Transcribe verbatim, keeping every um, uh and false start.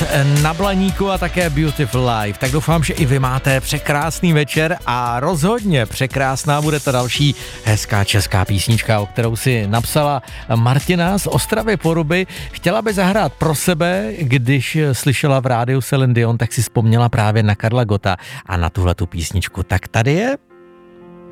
na Blaníku a také Beautiful Life. Tak doufám, že i vy máte překrásný večer a rozhodně překrásná bude ta další hezká česká písnička, o kterou si napsala Martina z Ostravy Poruby. Chtěla by zahrát pro sebe, když slyšela v rádiu Celine Dion, tak si vzpomněla právě na Karla Gotta a na tuhletu písničku. Tak tady je